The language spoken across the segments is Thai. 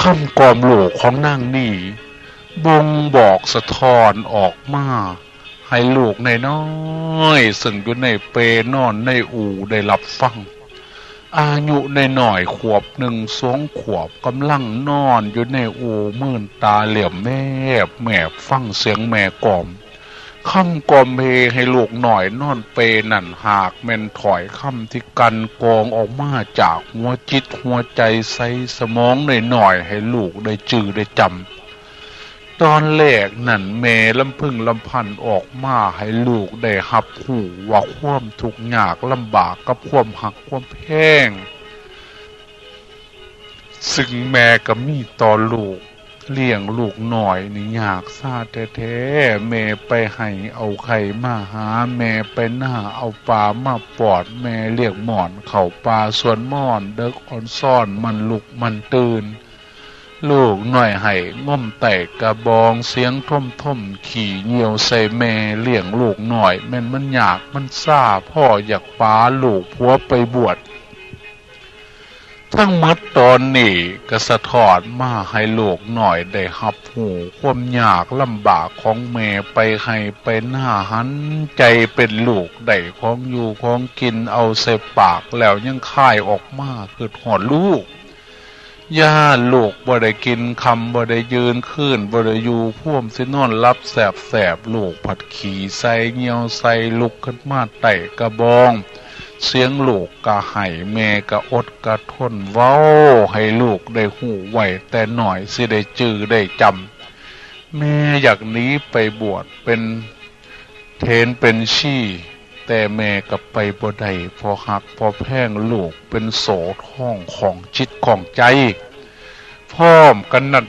คำกล่อมโลกของนางนี่บ่งบอกสะท้อนออกมาให้ลูกน้อยๆซึ่งอยู่ในเปนอนในอู่ได้รับฟังอายุน้อยขวบหนึ่งสองขวบกำลังนอนอยู่ในอู่มื่นตาเหลี่ยมแมบฟังเสียงแม่กล่อมคำกล่อมเพให้ลูกหน่อยนอนเปนั่นหากแม่นถอยคำที่กันกองออกมาจากหัวจิตหัวใจใส่สมองหน่อยให้ลูกได้จื้อได้จำตอนแรกนั่นแม่ลำพึงลำพันออกมาให้ลูกได้รับหูว่าความทุกข์ยากลำบากกับความหักความแพงซึ่งแม่ก็มีต่อลูกเลี้ยงลูกหน่อยนี่ยากซาแท้ๆแม่ไปให้เอาไข่มาหาแม่ไปหน้าเอาปลามาปอดแม่เลี้ยงหมอนเข่าปลาส่วนหมอนเด็กอ่อนซ่อนมันลุกมันตื่นลูกหน่อยให้ง่มแตกกระบองเสียงท่มขี่เหนียวใส่แม่เลี้ยงลูกหน่อยแม่นมันอยากมันซ่าพ่ออยากป้าลูกผัวไปบวชทั้งหมดตอนนี้ก็สะท้อนมาให้ลูกหน่อยได้รับหูความยากลำบากของแม่ไปให้ไปหน้าหันใจเป็นลูกได้ของอยู่ของกินเอาใส่ปากแล้วยังคายออกมาคือหอดลูกย่าลูกบ่ได้กินคำบ่ได้ยืนขึ้นบ่ได้อยู่พ่วมสินอนรับแสบลูกผัดขี่ใส่เงียวใส่ลุกขึ้นมาไต่กระบองเสียงลูกกะไห้แม่กะอดกะทนเว้าให้ลูกได้หูไหวแต่หน่อยสิได้จื้อได้จำแม่อยากหนีไปบวชเป็นเทนเป็นชี่แต่แม่ก็ไปบ่ได้พอหักพอแพงลูกเป็นโสท้องของจิตของใจพร้อมกันนั้น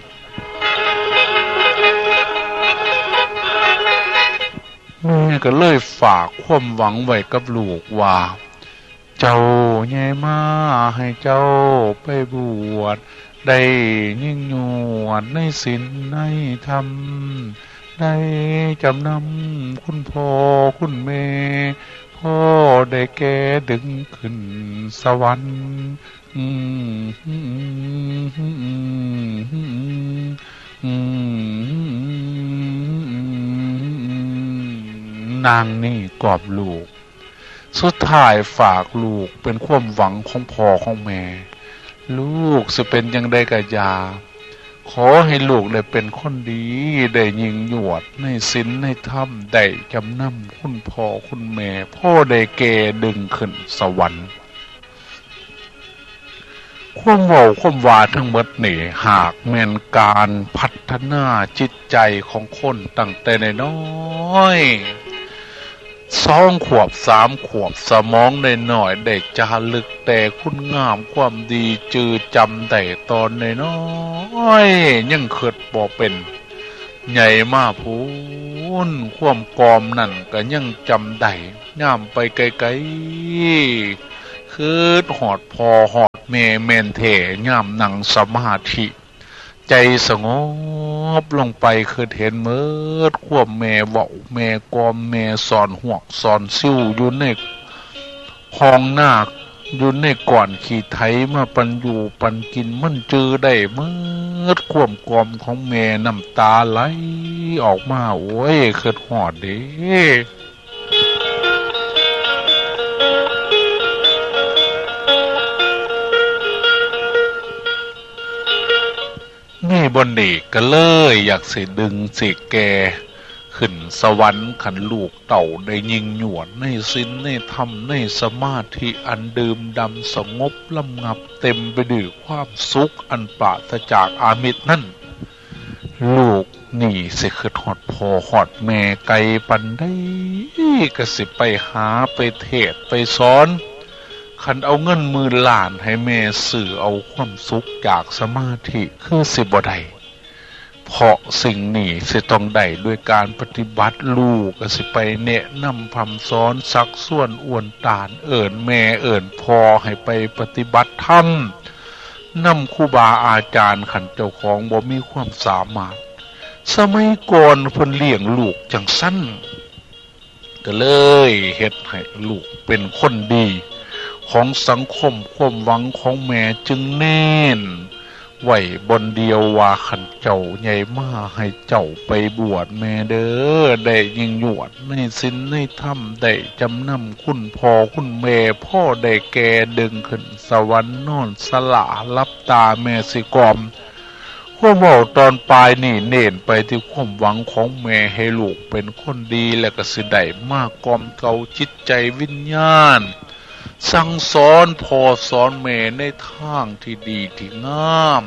แม่ก็เลยฝากความหวังไว้กับลูกว่าเจ้าใหญ่มาให้เจ้าไปบวชได้ยิ่งยวดในศีลในธรรมได้จำนำคุณพ่อคุณแม่พ่อได้แก่ดึงขึ้นสวรรค์นางนี่กอบลูกสุดท้ายฝากลูกเป็นความหวังของพ่อของแม่ลูกจะเป็นยังไงกะยาขอให้ลูกได้เป็นคนดีได้ยิ่งยวดในศีลในธรรมได้จำนำคุณพ่อคุณแม่พ่อได้แก่ดึงขึ้นสวรรค์ความเว้าความว่าทั้งหมดนี่หากแม่นการพัฒนาจิตใจของคนตั้งแต่น้อย2 ขวบ3 ขวบสมองน้อยได้จารึกแต่คุณงามความดีจือจำได้ตอนน้อยยังเกิดบ่เป็นใหญ่มาพูนความกอมนั่นก็ยังจำได้ย่ามไปไกลๆคือหอดพอหอดแม่แม่นเถย่ามนั่งสมาธิใจสงบลงไปคือเห็นเมิดควบแม่เว้าแม่กอมแม่สอนหวกสอนซิ่วอยู่ในห้องนาคอยู่ในก่อนขี่ไถมาปันอยู่ปันกินมันจือได้เมิดควบกอมของแม่น้ำตาไหลออกมาโอ้ยคือหอดเด้นี่บนเด็กก็เลยอยากสิดึงสิแกขึ้นสวรรค์ขันลูกเต่าได้ยิงหยวนในศีลในธรรมในสมาธิอันดื่มดำสงบลำงับเต็มไปด้วยความสุขอันปราศจากอามิตรนั่นลูกนี่สิคือหอดพ่อหอดแม่ไกลปันได้ก็สิไปหาไปเทศไปสอนคันเอาเงิน10,000 ล้านให้แม่สื่อเอาความสุขจากสมาธิคือสิบ่ได้เพราะสิ่งนี้สิต้องได้ด้วยการปฏิบัติลูกก็สิไปแนะนำพำสอนซักส่วนอวนตานเอิ้นแม่เอิ้นพ่อให้ไปปฏิบัติธรรมนำครูบาอาจารย์ขันเจ้าของบ่มีความสามารถสมัยก่อนเพิ่นเลี้ยงลูกจังสั้นก็เลยเฮ็ดให้ลูกเป็นคนดีของสังคมความหวังของแม่จึงแน่นไหวบนเดียวว่าขันเจ้าใหญ่มาให้เจ้าไปบวชแม่เด้อได้ยิ่งหยวดในศีลในธรรมได้จำนำคุณพ่อคุณแม่พ่อได้แก่ดึงขึ้นสวรรค์นอนสละรับตาแม่สิกอมความเว้าตอนปลายนี่เน้นไปที่ความหวังของแม่ให้ลูกเป็นคนดีและก็สิได้มากกอมเก่าจิตใจวิญญาณสั่งสอนพ่อสอนแม่ในทางที่ดีที่งาม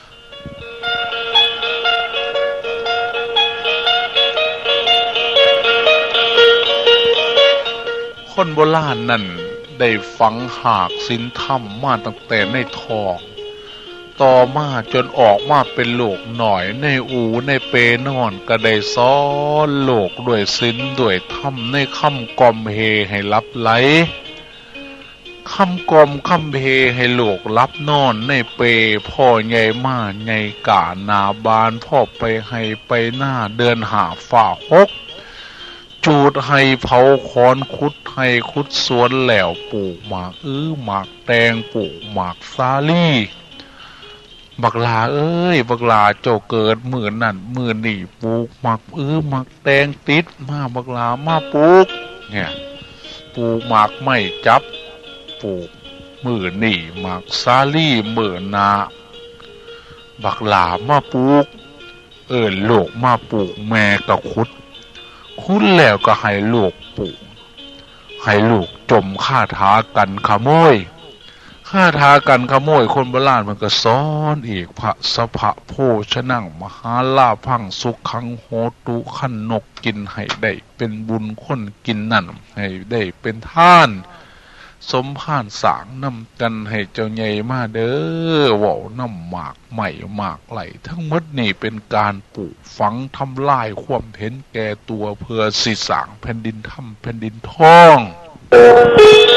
คนโบราณนั่นได้ฝังหากศีลธรรมมาตั้งแต่ในท้องต่อมาจนออกมาเป็นโลกหน่อยในอูในเปนอนก็ได้สอนโลกด้วยศีลด้วยธรรมในคำกล่อมเฮให้รับไหลคำกล่อมคำเฮให้โลกรับนอนในเปพ่อใหญ่มาใหญ่กาหนาบานพ่อไปให้ไปหน้าเดินหาฝ่าหกจูดให้เผาคอนคุดให้คุดสวนแหล้วปลูกหมากหมากแตงปลูกหมากซาลี่บักลาเอ้ยบักลาเจ้าเกิดมือนั่นมือนี่ปลูกหมากหมากแตงติดมาบักลามาปลูกเนี่ยปลูกหมากไม่จับปลูกมือนี่หมากซาลี่มือนาบักลามาปลูกโลกมาปลูกแม่ก็คุดแล้วก็ให้ลูกปลูกให้ลูกจมฆ่าท้ากันขโมยฆ่าท้ากันขโมยคนโบราณมันก็สอนอีกพระสภะโพชนังมหาลาภังสุขังโหตุขันนกกินให้ได้เป็นบุญคนกินนั่นให้ได้เป็นท่านสมภารสางนำกันให้เจ้าใหญ่มาเด้อเว้าน้ำหมากใหม่หมากไหลทั้งหมดนี่เป็นการปลูกฝังทำลายความเห็นแก่ตัวเพื่อสิสร้างแผ่นดินถ้ำแผ่นดินทอง